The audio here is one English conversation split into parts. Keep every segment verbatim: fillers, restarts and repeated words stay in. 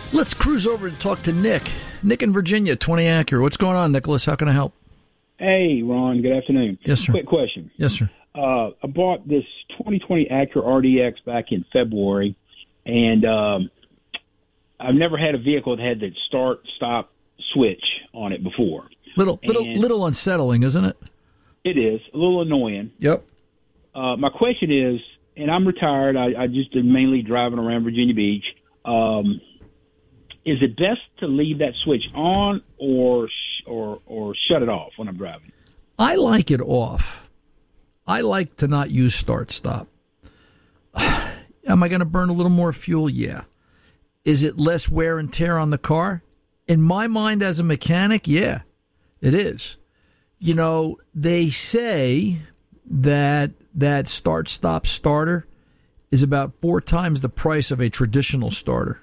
Let's cruise over and talk to Nick. Nick in Virginia, twenty Acura. What's going on, Nicholas? How can I help? Hey, Ron. Good afternoon. Yes, sir. Quick question. Yes, sir. Uh, I bought this twenty twenty Acura R D X back in February, and um, I've never had a vehicle that had the start-stop switch on it before. Little, little, And little unsettling, isn't it? It is a little annoying. Yep. Uh, my question is, and I'm retired. I, I just am mainly driving around Virginia Beach. Um, is it best to leave that switch on or sh- or or shut it off when I'm driving? I like it off. I like to not use start-stop. Am I going to burn a little more fuel? Yeah. Is it less wear and tear on the car? In my mind as a mechanic, yeah, it is. You know, they say that that start-stop starter is about four times the price of a traditional starter.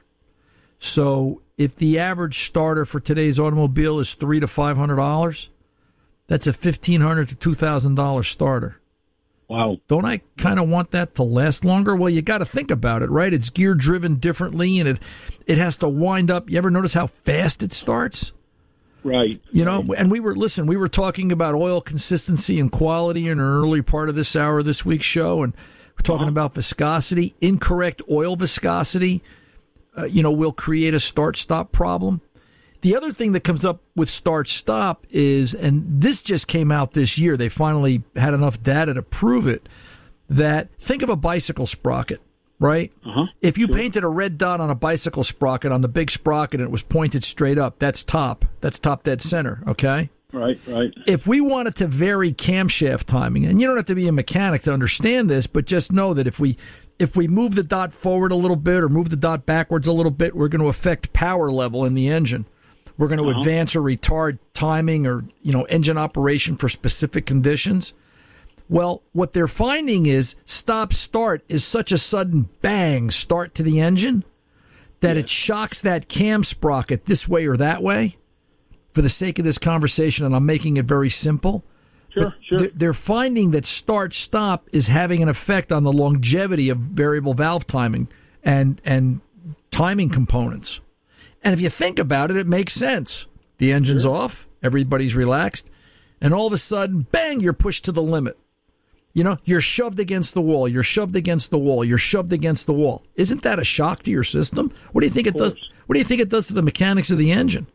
So if the average starter for today's automobile is three to five hundred dollars, that's a fifteen hundred to two thousand dollar starter. Wow! Don't I kind of want that to last longer? Well, you got to think about it, right? It's gear driven differently, and it it has to wind up. You ever notice how fast it starts? Right. You know, right. and we were, listen, we were talking about oil consistency and quality in an early part of this hour, this week's show, and we're talking uh-huh. about viscosity. Incorrect oil viscosity, uh, you know, will create a start-stop problem. The other thing that comes up with start-stop is, and this just came out this year, they finally had enough data to prove it, that think of a bicycle sprocket. Right? Uh-huh. If you sure. painted a red dot on a bicycle sprocket, on the big sprocket, and it was pointed straight up, that's top. That's top dead center, okay? Right, right. If we wanted to vary camshaft timing, and you don't have to be a mechanic to understand this, but just know that if we if we move the dot forward a little bit or move the dot backwards a little bit, we're going to affect power level in the engine. We're going to uh-huh. advance or retard timing or, you know, engine operation for specific conditions. Well, what they're finding is stop-start is such a sudden bang start to the engine that yes. it shocks that cam sprocket this way or that way. For the sake of this conversation, and I'm making it very simple, sure, sure. They're, they're finding that start-stop is having an effect on the longevity of variable valve timing and and timing components. And if you think about it, it makes sense. The engine's sure. off, everybody's relaxed, and all of a sudden, bang, you're pushed to the limit. You know, you're shoved against the wall. You're shoved against the wall. You're shoved against the wall. Isn't that a shock to your system? What do you think it does? What do you think it does to the mechanics of the engine?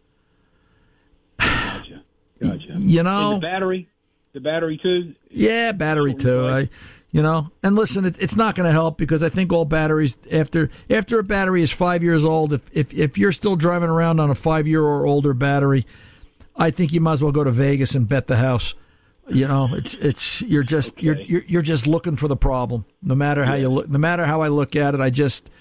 Gotcha. Gotcha. You know, and the battery, the battery too. Yeah, battery too. I, you know, and listen, it, it's not going to help because I think all batteries after after a battery is five years old. If if if you're still driving around on a five year or older battery, I think you might as well go to Vegas and bet the house. You know, it's it's you're just okay. you're, you're you're just looking for the problem. No matter how yeah. you look, no matter how I look at it, I just,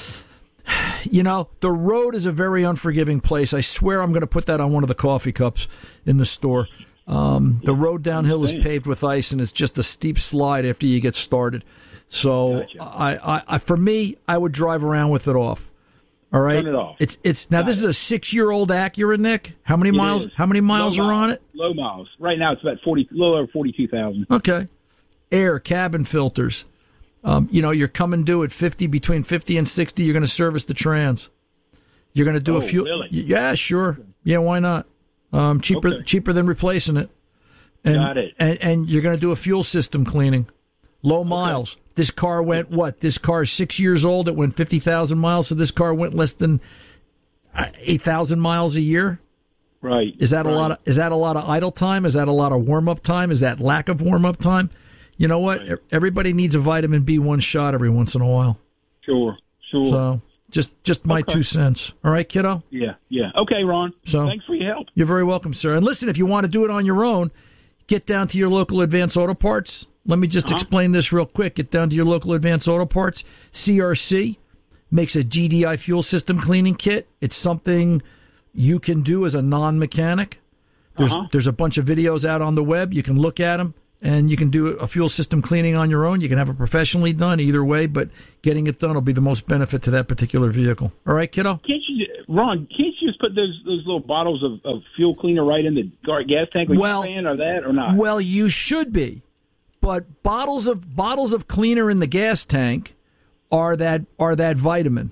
you know, the road is a very unforgiving place. I swear I'm going to put that on one of the coffee cups in the store. Um, the road downhill is paved with ice, and it's just a steep slide after you get started. So, gotcha. I, I, I, for me, I would drive around with it off. All right, turn it off. It's it's now. Got this it. is a six-year-old Acura, Nick. How many it miles? Is. How many miles Low are miles. on it? Low miles. Right now, it's about forty, a little over forty-two thousand. Okay. Air, cabin filters. Um, you know, you're coming due at fifty, between fifty and sixty. You're going to service the trans. You're going to do oh, a few. Really? Yeah, sure. Yeah, why not? Um, cheaper, okay. cheaper than replacing it. And, Got it. And, and you're going to do a fuel system cleaning. Low okay. miles. This car went what? This car is six years old. It went fifty thousand miles. So this car went less than eight thousand miles a year. Right. Is that right. a lot of, is that a lot of idle time? Is that a lot of warm up time? Is that lack of warm up time? You know what? Right. Everybody needs a vitamin B one shot every once in a while. Sure. Sure. So just, just my okay. two cents. All right, kiddo? Yeah. Yeah. Okay, Ron. So thanks for your help. You're very welcome, sir. And listen, if you want to do it on your own, get down to your local Advance Auto Parts. Let me just uh-huh. explain this real quick. Get down to your local Advance Auto Parts. C R C makes a G D I fuel system cleaning kit. It's something you can do as a non-mechanic. There's uh-huh. there's a bunch of videos out on the web. You can look at them, and you can do a fuel system cleaning on your own. You can have it professionally done either way, but getting it done will be the most benefit to that particular vehicle. All right, kiddo? Can't you, Ron, can't you just put those those little bottles of, of fuel cleaner right in the gas tank? Are well, you a fan of that or not? Well, you should be. But bottles of bottles of cleaner in the gas tank are that are that vitamin.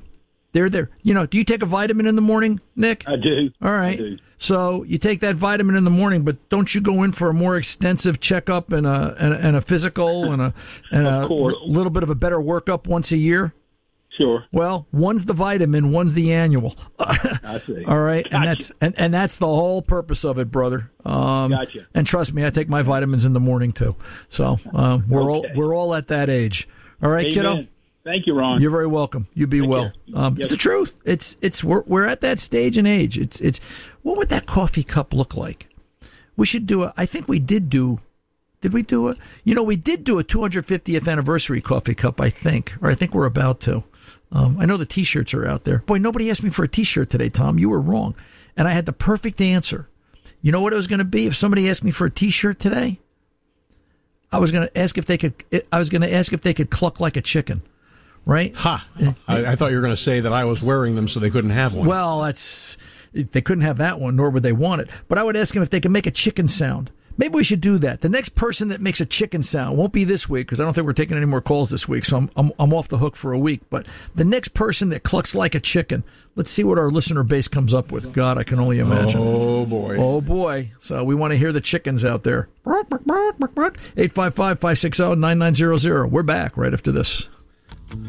They're there. You know, do you take a vitamin in the morning, Nick? I do. All right. I do. So you take that vitamin in the morning, but don't you go in for a more extensive checkup and a and a, and a physical and a and a little bit of a better workup once a year? Sure. Well, one's the vitamin, one's the annual. I see. All right, Gotcha. and that's and, and that's the whole purpose of it, brother. Um, gotcha. And trust me, I take my vitamins in the morning too. So um, we're okay. all we're all at that age. All right, Amen. kiddo. Thank you, Ron. You're very welcome. You be Take well. Um, yes. It's the truth. It's it's we're we're at that stage and age. It's it's what would that coffee cup look like? We should do a. I think we did do. Did we do a? You know, we did do a two hundred fiftieth anniversary coffee cup. I think, or I think we're about to. Um, I know the T-shirts are out there. Boy, nobody asked me for a T-shirt today, Tom. You were wrong, and I had the perfect answer. You know what it was going to be if somebody asked me for a T-shirt today? I was going to ask if they could. I was going to ask if they could cluck like a chicken. Right? Ha! I, I thought you were going to say that I was wearing them so they couldn't have one. Well, that's they couldn't have that one, nor would they want it. But I would ask them if they could make a chicken sound. Maybe we should do that. The next person that makes a chicken sound won't be this week because I don't think we're taking any more calls this week. So I'm, I'm I'm off the hook for a week. But the next person that clucks like a chicken, let's see what our listener base comes up with. God, I can only imagine. Oh boy. Oh boy. So we want to hear the chickens out there. eight five five, five six zero, nine nine zero zero. We're back right after this.